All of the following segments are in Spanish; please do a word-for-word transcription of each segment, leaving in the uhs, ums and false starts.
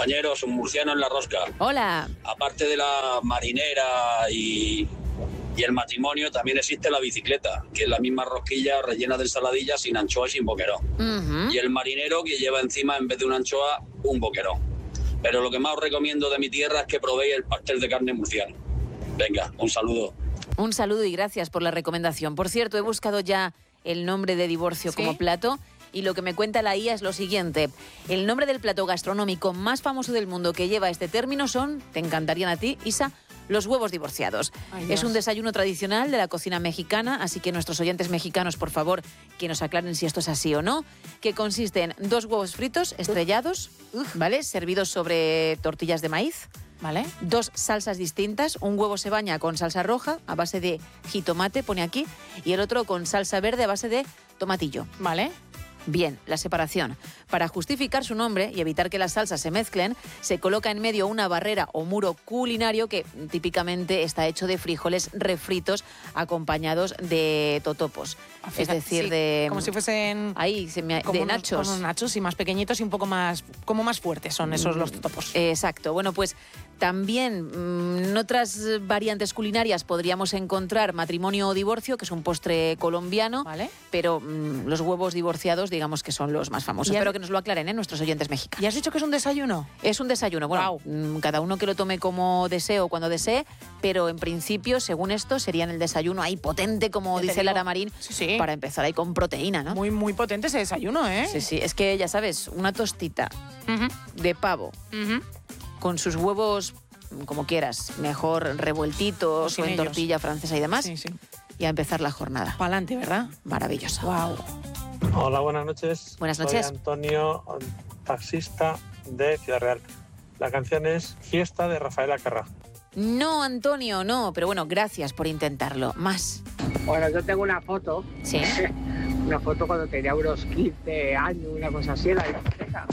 Compañeros, un murciano en la rosca. Hola. Aparte de la marinera y, y el matrimonio, también existe la bicicleta, que es la misma rosquilla rellena de ensaladilla sin anchoa y sin boquerón. Uh-huh. Y el marinero que lleva encima, en vez de una anchoa, un boquerón. Pero lo que más os recomiendo de mi tierra es que probéis el pastel de carne murciano. Venga, un saludo. Un saludo y gracias por la recomendación. Por cierto, he buscado ya el nombre de divorcio ¿Sí? como plato y lo que me cuenta la I A es lo siguiente. El nombre del plato gastronómico más famoso del mundo que lleva este término son, te encantarían a ti, Isa, los huevos divorciados. Ay, es un desayuno tradicional de la cocina mexicana, así que nuestros oyentes mexicanos, por favor, que nos aclaren si esto es así o no, que consiste en dos huevos fritos estrellados, ¿vale? Servidos sobre tortillas de maíz. Vale. Dos salsas distintas, un huevo se baña con salsa roja a base de jitomate, pone aquí, y el otro con salsa verde a base de tomatillo. Vale. Bien, la separación. Para justificar su nombre y evitar que las salsas se mezclen, se coloca en medio una barrera o muro culinario que típicamente está hecho de frijoles refritos acompañados de totopos. Fíjate, es decir, sí, de... como si fuesen... Ahí, se me, como de unos, nachos. Unos nachos y más pequeñitos y un poco más... como más fuertes son esos los totopos. Exacto. Bueno, pues también mmm, en otras variantes culinarias podríamos encontrar matrimonio o divorcio, que es un postre colombiano, ¿vale? Pero mmm, los huevos divorciados, digamos que son los más famosos. Espero que nos lo aclaren, ¿eh? Nuestros oyentes mexicanos. ¿Y has dicho que es un desayuno? Es un desayuno. Bueno, wow. Cada uno que lo tome como desee o cuando desee, pero en principio, según esto, sería en el desayuno ahí potente, como dice Lara Marín, sí, sí. para empezar ahí con proteína, ¿no? Muy, muy potente ese desayuno, ¿eh? Sí, sí. Es que, ya sabes, una tostita uh-huh. de pavo uh-huh. con sus huevos, como quieras, mejor revueltitos o, o en ellos. Tortilla francesa y demás, sí, sí. y a empezar la jornada. Pa'lante, ¿verdad? Maravilloso. Wow. Hola, buenas noches. Buenas noches. Soy Antonio, taxista de Ciudad Real. La canción es Fiesta de Rafael Acarrá. No, Antonio, no, pero bueno, gracias por intentarlo. Más. Bueno, yo tengo una foto. Sí. Una foto cuando tenía unos quince años, una cosa así, en la discoteca.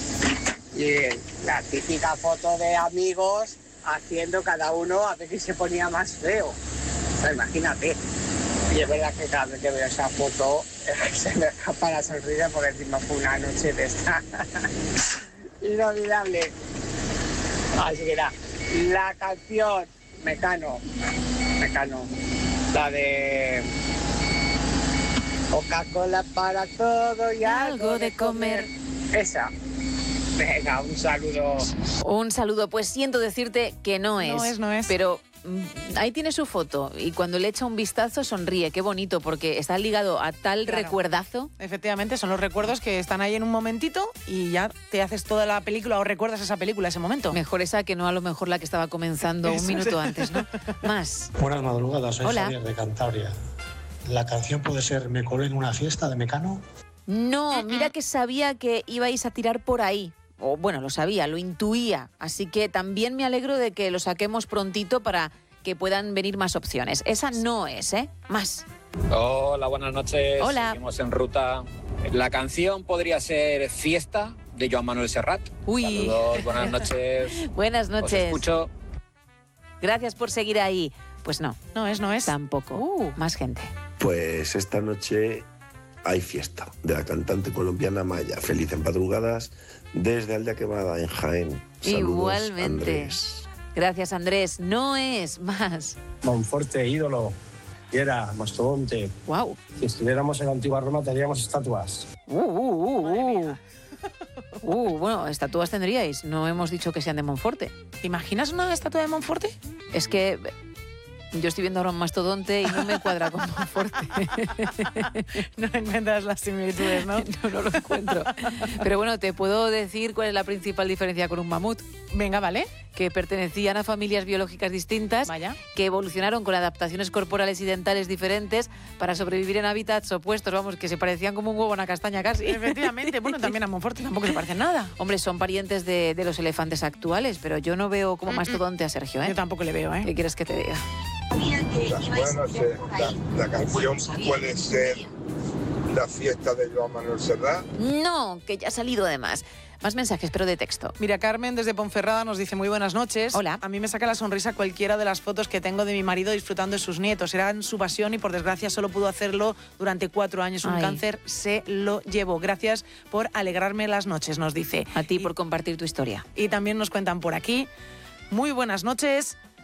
Y la típica foto de amigos haciendo cada uno a ver quién se ponía más feo. O sea, imagínate. Y es verdad que cada vez que veo esa foto se me escapa la sonrisa porque encima fue una noche de esta inolvidable. Así que era la canción Mecano, Mecano, la de Coca-Cola para todo y algo de comer. Esa. Venga, un saludo. Un saludo. Pues siento decirte que no es. No es, no es. Pero ahí tiene su foto y cuando le echa un vistazo sonríe. Qué bonito, porque está ligado a tal claro. recuerdazo. Efectivamente, son los recuerdos que están ahí en un momentito y ya te haces toda la película o recuerdas esa película, ese momento. Mejor esa que no a lo mejor la que estaba comenzando un minuto antes, ¿no? Más. Buenas madrugadas, soy Hola. Javier de Cantabria. ¿La canción puede ser Me colé en una fiesta de Mecano? No, mira que sabía que ibais a tirar por ahí. O bueno, lo sabía, lo intuía. Así que también me alegro de que lo saquemos prontito para que puedan venir más opciones. Esa no es, ¿eh? Más. Hola, buenas noches. Hola. Seguimos en ruta. La canción podría ser Fiesta, de Joan Manuel Serrat. Uy. Saludos, buenas noches. Buenas noches. Os escucho. Gracias por seguir ahí. Pues no. No es, no es. Tampoco. Uh. Más gente. Pues esta noche hay fiesta de la cantante colombiana Maya. Feliz en madrugadas desde Aldea Quemada, en Jaén. Saludos, igualmente. Andrés. Gracias, Andrés. No es más. Monforte, ídolo. Piedra, mastodonte. Wow. Si estuviéramos en la antigua Roma tendríamos estatuas. Uh, uh, uh, uh. uh, bueno, estatuas tendríais. No hemos dicho que sean de Monforte. ¿Te imaginas una estatua de Monforte? Es que yo estoy viendo ahora un mastodonte y no me cuadra con Monforte. No encuentras las similitudes, ¿no? No, no lo encuentro. Pero bueno, te puedo decir cuál es la principal diferencia con un mamut. Venga, vale. Que pertenecían a familias biológicas distintas, Vaya. que evolucionaron con adaptaciones corporales y dentales diferentes para sobrevivir en hábitats opuestos, vamos, que se parecían como un huevo a una castaña casi. Efectivamente, bueno, también a Monforte tampoco se parecen nada. Hombre, son parientes de, de los elefantes actuales, pero yo no veo como mastodonte a Sergio, ¿eh? Yo tampoco le veo, ¿eh? ¿Qué quieres que te diga? Buenas noches. La, la canción puede ser la fiesta de Joan Manuel Serrat. No, que ya ha salido además. Más mensajes, pero de texto. Mira, Carmen desde Ponferrada nos dice muy buenas noches. Hola. A mí me saca la sonrisa cualquiera de las fotos que tengo de mi marido disfrutando de sus nietos. Eran su pasión y por desgracia solo pudo hacerlo durante cuatro años. Un Ay. cáncer se lo llevó. Gracias por alegrarme las noches, nos dice. A ti y, por compartir tu historia. Y también nos cuentan por aquí. Muy buenas noches.